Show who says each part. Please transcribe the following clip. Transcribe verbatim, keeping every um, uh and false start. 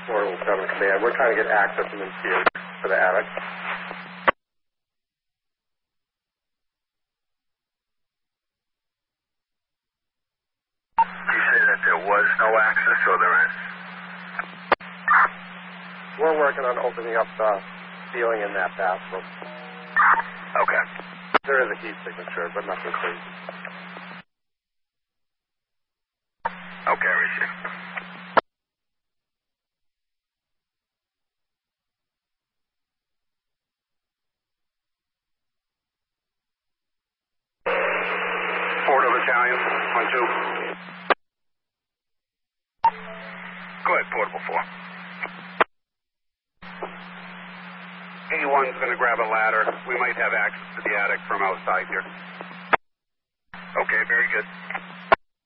Speaker 1: four oh seven command. We're trying to get access from interior to the attic.
Speaker 2: You say that there was no access, or there is?
Speaker 1: We're working on opening up the ceiling in that bathroom.
Speaker 2: Okay.
Speaker 1: There is a heat signature, but nothing crazy.
Speaker 2: Okay, Rishi. Florida Battalion, one, two. Go ahead, Portable four. eighty-one's going to grab a ladder. We might have access to the attic from outside here. Okay, very good.